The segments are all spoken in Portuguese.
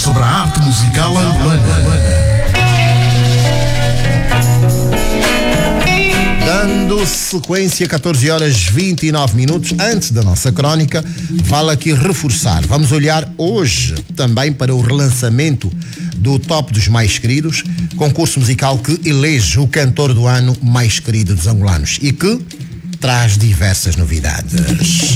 sobre a arte musical angolana. Dando sequência, 14h29, antes da nossa crónica, vale aqui reforçar. Vamos olhar hoje também para o relançamento do Top dos Mais Queridos, concurso musical que elege o cantor do ano mais querido dos angolanos e que traz diversas novidades.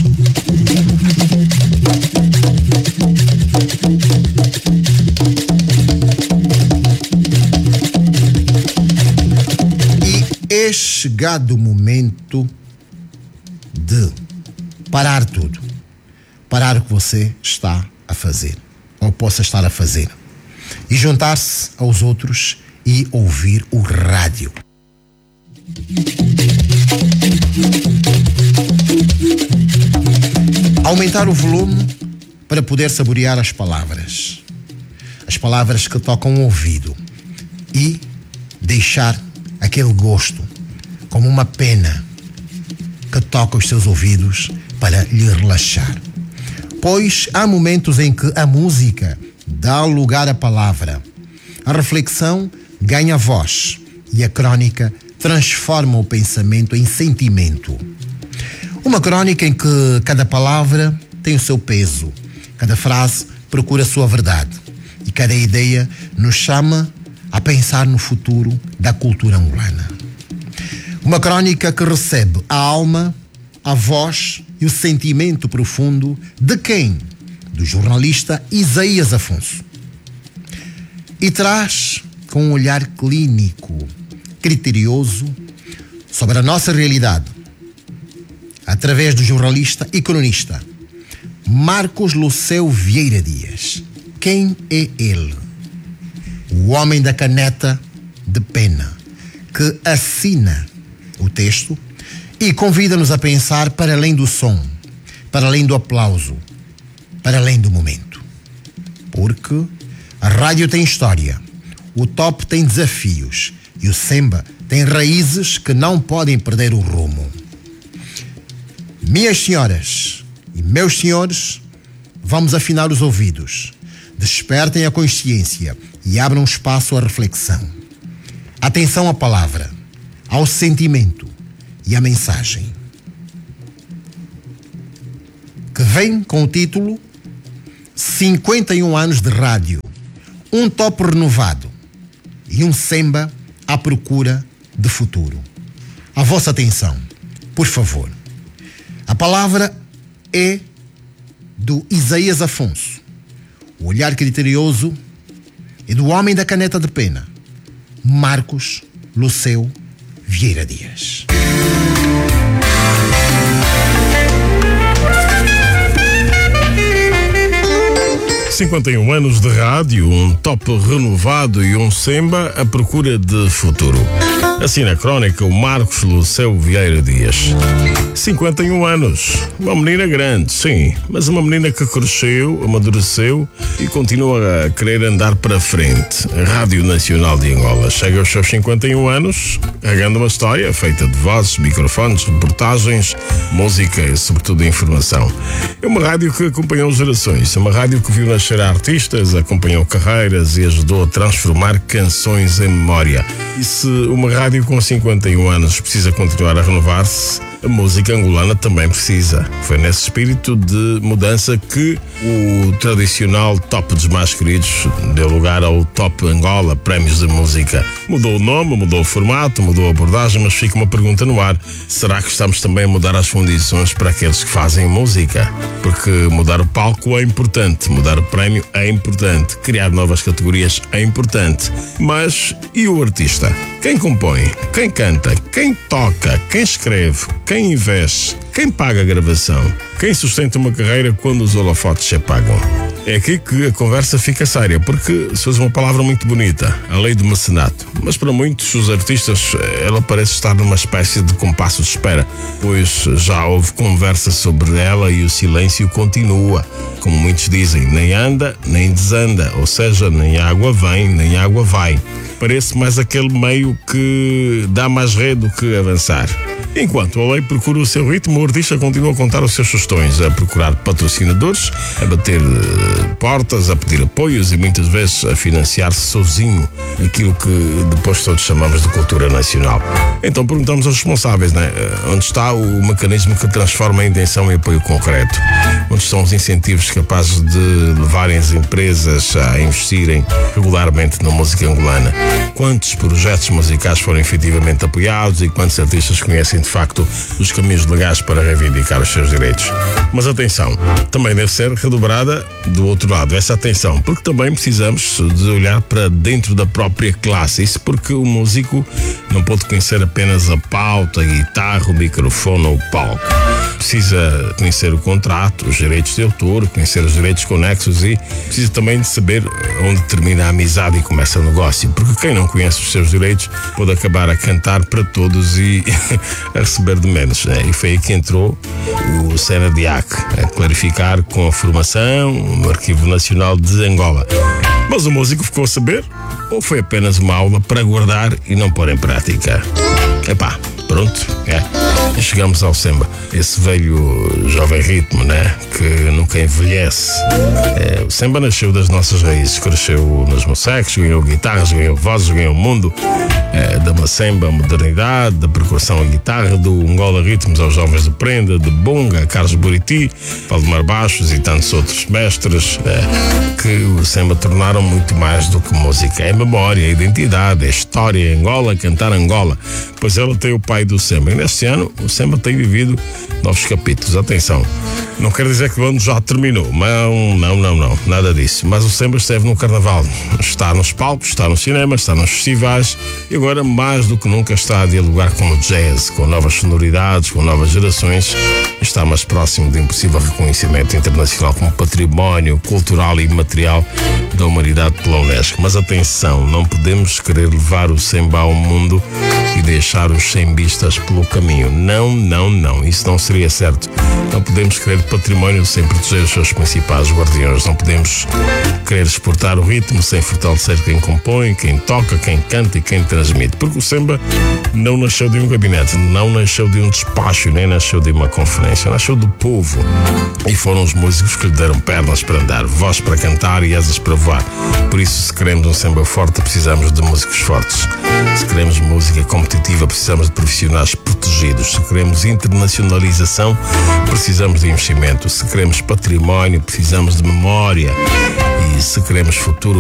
É chegado o momento de parar tudo. Parar o que você está a fazer, ou possa estar a fazer, e juntar-se aos outros e ouvir o rádio. Aumentar o volume para poder saborear as palavras que tocam o ouvido, e deixar aquele gosto como uma pena que toca os seus ouvidos para lhe relaxar. Pois há momentos em que a música dá lugar à palavra, a reflexão ganha voz e a crónica transforma o pensamento em sentimento. Uma crónica em que cada palavra tem o seu peso, cada frase procura a sua verdade e cada ideia nos chama a pensar no futuro da cultura angolana. Uma crónica que recebe a alma, a voz e o sentimento profundo de quem? Do jornalista Isaías Afonso. E traz com um olhar clínico, criterioso, sobre a nossa realidade, através do jornalista e cronista Marcos Luceu Vieira Dias. Quem é ele? O homem da caneta de pena, que assina o texto e convida-nos a pensar para além do som, para além do aplauso, para além do momento. Porque a rádio tem história, o top tem desafios e o Semba tem raízes que não podem perder o rumo. Minhas senhoras e meus senhores, vamos afinar os ouvidos, despertem a consciência e abram espaço à reflexão. Atenção à palavra, ao sentimento e à mensagem, que vem com o título 51 anos de rádio, um top renovado e um Semba à procura de futuro. A vossa atenção, por favor. A palavra é do Isaías Afonso. O olhar criterioso é do homem da caneta de pena, Marcos Luceu Vieira Dias. 51 anos de rádio, um top renovado e um Semba à procura de futuro. Assim na crónica o Marcos Luceu Vieira Dias. 51 anos, uma menina grande, sim, mas uma menina que cresceu, amadureceu e continua a querer andar para frente. A Rádio Nacional de Angola chega aos seus 51 anos, carregando uma história feita de vozes, microfones, reportagens, música e sobretudo informação. É uma rádio que acompanhou gerações, é uma rádio que viu nascer artistas, acompanhou carreiras e ajudou a transformar canções em memória. E se uma rádio com 51 anos precisa continuar a renovar-se, a música angolana também precisa. Foi nesse espírito de mudança que o tradicional Top dos Mais Queridos deu lugar ao Top Angola, prémios de música. Mudou o nome, mudou o formato, mudou a abordagem, mas fica uma pergunta no ar. Será que estamos também a mudar as condições para aqueles que fazem música? Porque mudar o palco é importante, mudar o prémio é importante, criar novas categorias é importante. Mas e o artista? Quem compõe? Quem canta? Quem toca? Quem escreve? Quem investe? Quem paga a gravação? Quem sustenta uma carreira quando os holofotes se apagam? É aqui que a conversa fica séria, porque se usa uma palavra muito bonita, a lei do mecenato. Mas para muitos os artistas, ela parece estar numa espécie de compasso de espera, pois já houve conversa sobre ela e o silêncio continua. Como muitos dizem, nem anda, nem desanda, ou seja, nem água vem, nem água vai. Parece mais aquele meio que dá mais rede do que avançar. Enquanto a lei procura o seu ritmo, o artista continua a contar os seus tostões, a procurar patrocinadores, a bater portas, a pedir apoios e muitas vezes a financiar-se sozinho aquilo que depois todos chamamos de cultura nacional. Então perguntamos aos responsáveis, né? Onde está o mecanismo que transforma a intenção em apoio concreto? Onde estão os incentivos capazes de levarem as empresas a investirem regularmente na música angolana? Quantos projetos musicais foram efetivamente apoiados e quantos artistas conhecem de facto os caminhos legais para reivindicar os seus direitos? Mas atenção, também deve ser redobrada do outro lado essa atenção, porque também precisamos de olhar para dentro da própria classe. Isso porque o músico não pode conhecer apenas a pauta, a guitarra, o microfone ou o palco. Precisa conhecer o contrato, os direitos de autor, conhecer os direitos conexos e precisa também de saber onde termina a amizade e começa o negócio, porque quem não conhece os seus direitos pode acabar a cantar para todos e a receber de menos, né? E foi aí que entrou o SENADIAC, a clarificar com a formação no Arquivo Nacional de Angola. Mas o músico ficou a saber ou foi apenas uma aula para guardar e não pôr em prática? Epá, pronto, E chegamos ao Semba, esse velho jovem ritmo, né? Que nunca envelhece. O Semba nasceu das nossas raízes, cresceu nos moceques, ganhou guitarras, ganhou vozes, ganhou o mundo. Da Macemba à modernidade, da percussão à guitarra, do Angola Ritmos aos Jovens de Prenda, de Bunga a Carlos Buriti, Valdemar Baixos e tantos outros mestres que o Semba tornaram muito mais do que música. É memória, é identidade, é história, é Angola, cantar Angola. Pois ela tem o pai do Semba. E neste ano o Semba tem vivido novos capítulos. Atenção, não quer dizer que o ano já terminou. Não, nada disso. Mas o Semba esteve no Carnaval. Está nos palcos, está no cinema, está nos festivais e agora mais do que nunca está a dialogar com o jazz, com novas sonoridades, com novas gerações. Está mais próximo de um possível reconhecimento internacional como património cultural e imaterial da humanidade pela Unesco. Mas atenção, não podemos querer levar o Semba ao mundo e deixar os sembistas pelo caminho. Não, isso não seria certo. Não podemos querer património sem proteger os seus principais guardiões. Não podemos querer exportar o ritmo sem fortalecer quem compõe, quem toca, quem canta e quem transmite. Porque o Semba não nasceu de um gabinete, não nasceu de um despacho, nem nasceu de uma conferência. Nasceu do povo. E foram os músicos que lhe deram pernas para andar, voz para cantar e asas para voar. Por isso, se queremos um Semba forte, precisamos de músicos fortes. Se queremos música competitiva, precisamos de profissionais protegidos. Se queremos internacionalização, precisamos de investimento. Se queremos património, precisamos de memória. E se queremos futuro